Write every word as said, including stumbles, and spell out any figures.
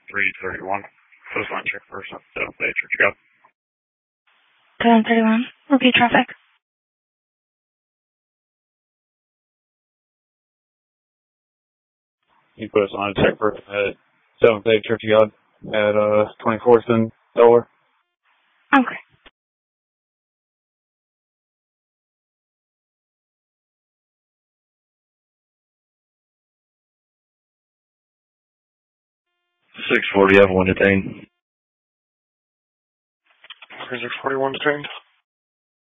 three thirty-one. Post line check first. seventh Bay Church of God. seven thirty-one. Repeat traffic. You post line check first at seventh Bay Church of God at uh, twenty-fourth and Delaware. Okay. six forty, everyone detained. Cruiser forty-one detained.